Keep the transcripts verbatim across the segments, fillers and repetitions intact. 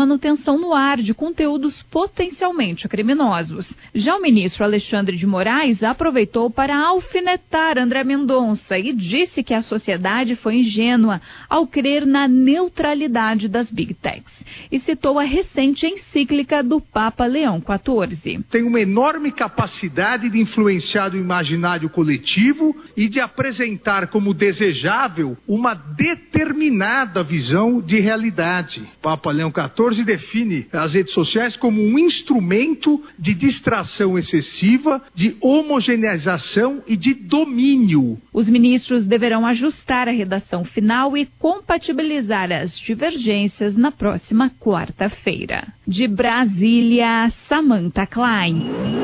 manutenção no ar de conteúdos potencialmente criminosos. Já o ministro Alexandre de Moraes aproveitou para alfinetar André Mendonça e disse que a sociedade foi ingênua ao crer na neutralidade das Big Techs. E citou a recente encíclica do Papa Leão quatorze. Tem uma enorme capacidade de influenciar o imaginário coletivo e de apresentar como desejável uma determinada visão de realidade. O Papa Leão quatorze define as redes sociais como um instrumento de distração excessiva, de homogeneização e de domínio. Os ministros deverão ajustar a redação final e compatibilizar as divergências na próxima quarta-feira. De Brasília, Samantha Klein.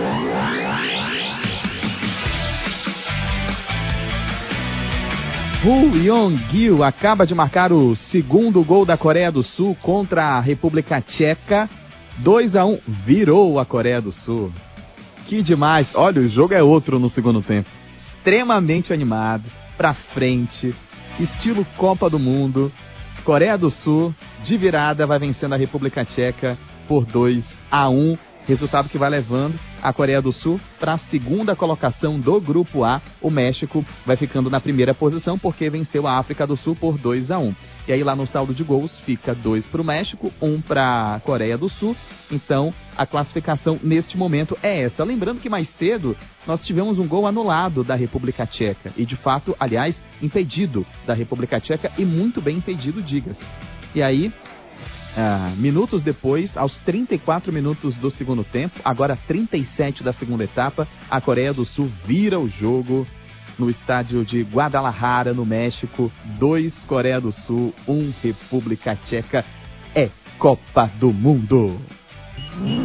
Woo Yong-gil acaba de marcar o segundo gol da Coreia do Sul contra a República Tcheca. dois a um, virou a Coreia do Sul. Que demais! Olha, o jogo é outro no segundo tempo. Extremamente animado, pra frente, estilo Copa do Mundo. Coreia do Sul, de virada, vai vencendo a República Tcheca por dois a um. Resultado que vai levando a Coreia do Sul para a segunda colocação do Grupo A. O México vai ficando na primeira posição porque venceu a África do Sul por dois a um. E aí lá no saldo de gols fica dois para o México, um para a Coreia do Sul. Então a classificação neste momento é essa. Lembrando que mais cedo nós tivemos um gol anulado da República Tcheca. E de fato, aliás, impedido da República Tcheca e muito bem impedido, diga-se. E aí... Ah, minutos depois, aos trinta e quatro minutos do segundo tempo, agora trinta e sete da segunda etapa, a Coreia do Sul vira o jogo no estádio de Guadalajara, no México. dois Coreia do Sul, um República Tcheca. É Copa do Mundo.